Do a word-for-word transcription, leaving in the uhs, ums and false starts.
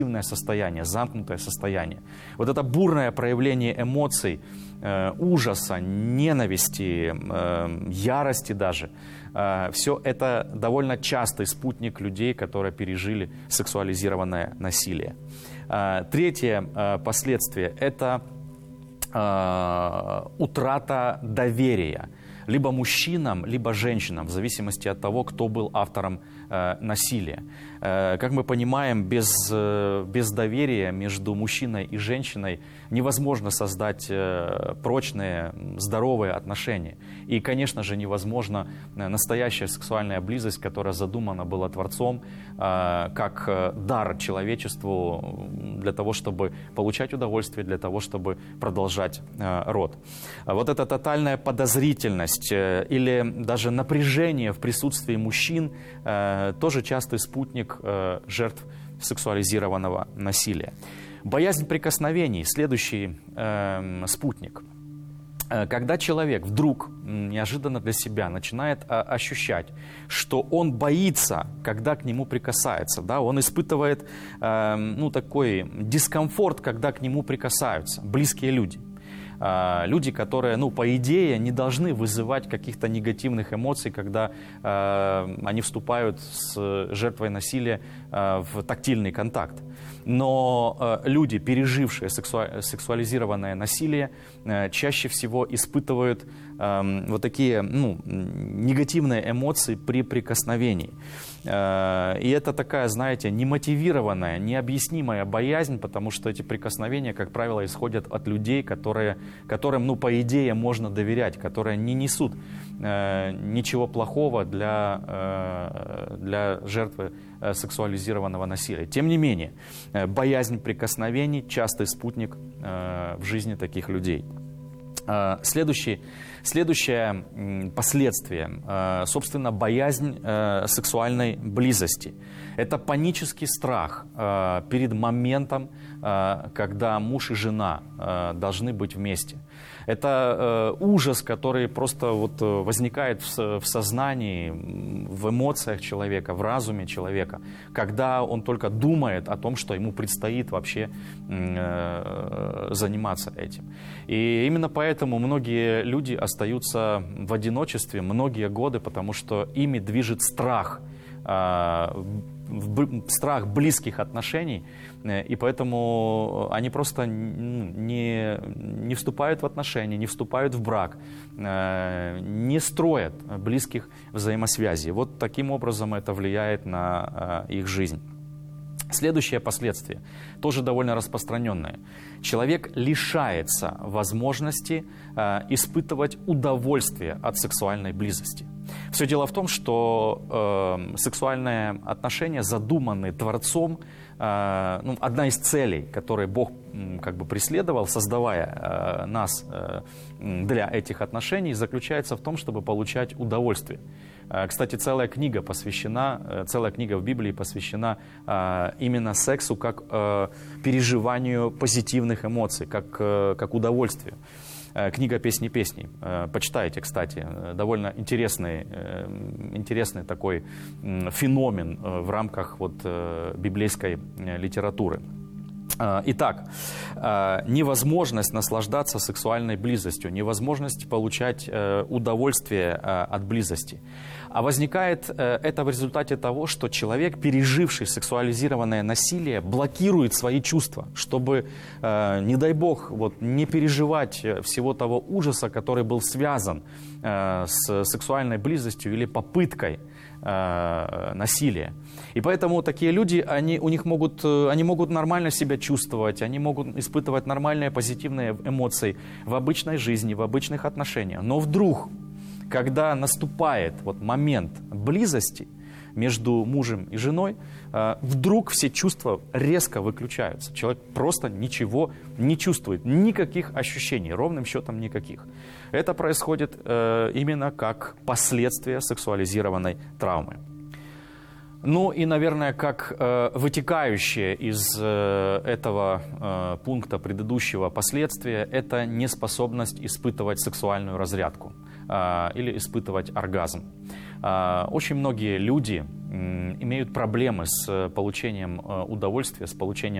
состояние, замкнутое состояние. Вот это бурное проявление эмоций, э, ужаса, ненависти, э, ярости даже, э, все это довольно частый спутник людей, которые пережили сексуализированное насилие. Э, третье э, последствие – это э, утрата доверия либо мужчинам, либо женщинам, в зависимости от того, кто был автором э, насилия. Э, как мы понимаем, без, э, без доверия между мужчиной и женщиной невозможно создать э, прочные, здоровые отношения. И, конечно же, невозможно настоящая сексуальная близость, которая задумана была Творцом э, как дар человечеству для того, чтобы получать удовольствие, для того, чтобы продолжать э, род. Вот эта тотальная подозрительность или даже напряжение в присутствии мужчин э, тоже частый спутник э, жертв сексуализированного насилия. Боязнь прикосновений – следующий э, спутник. Э, когда человек вдруг неожиданно для себя начинает э, ощущать, что он боится, когда к нему прикасается, да, он испытывает э, ну, такой дискомфорт, когда к нему прикасаются близкие люди. Люди, которые, ну, по идее, не должны вызывать каких-то негативных эмоций, когда э, они вступают с жертвой насилия э, в тактильный контакт. Но э, люди, пережившие сексуа- сексуализированное насилие, э, чаще всего испытывают э, вот такие, ну, негативные эмоции при прикосновении. Э, и это такая, знаете, немотивированная, необъяснимая боязнь, потому что эти прикосновения, как правило, исходят от людей, которые которым, ну, по идее, можно доверять, которые не несут э, ничего плохого для, э, для жертвы э, сексуализированного насилия. Тем не менее, э, боязнь прикосновений – частый спутник э, в жизни таких людей. Э, следующий, следующее э, последствие, э, собственно, боязнь э, сексуальной близости. Это панический страх э, перед моментом, э, когда муж и жена э, должны быть вместе. Это э, ужас, который просто вот возникает в, в сознании, в эмоциях человека, в разуме человека, когда он только думает о том, что ему предстоит вообще э, заниматься этим. И именно поэтому многие люди остаются в одиночестве многие годы, потому что ими движет страх, э, страх близких отношений, и поэтому они просто не, не вступают в отношения, не вступают в брак, не строят близких взаимосвязей. Вот таким образом это влияет на их жизнь. Следующее последствие, тоже довольно распространенное. Человек лишается возможности э, испытывать удовольствие от сексуальной близости. Все дело в том, что э, сексуальные отношения задуманы Творцом. Э, ну, одна из целей, которые Бог э, как бы преследовал, создавая э, нас э, для этих отношений, заключается в том, чтобы получать удовольствие. Кстати, целая книга посвящена, целая книга в Библии посвящена э, именно сексу как э, переживанию позитивных эмоций, как, э, как удовольствию. Э, книга «Песни песней». Э, почитайте, кстати, довольно интересный, э, интересный такой э, феномен э, в рамках вот, э, библейской э, литературы. Итак, невозможность наслаждаться сексуальной близостью, невозможность получать удовольствие от близости. А возникает это в результате того, что человек, переживший сексуализированное насилие, блокирует свои чувства, чтобы, не дай бог, вот, не переживать всего того ужаса, который был связан с сексуальной близостью или попыткой насилия. И поэтому такие люди, они, у них могут, они могут нормально себя чувствовать, они могут испытывать нормальные позитивные эмоции в обычной жизни, в обычных отношениях. Но вдруг, когда наступает вот момент близости между мужем и женой, вдруг все чувства резко выключаются. Человек просто ничего не чувствует, никаких ощущений, ровным счетом никаких. Это происходит именно как последствие сексуализированной травмы. Ну и, наверное, как э, вытекающее из э, этого э, пункта предыдущего последствия, это неспособность испытывать сексуальную разрядку э, или испытывать оргазм. Э, очень многие люди имеют проблемы с получением удовольствия, с получением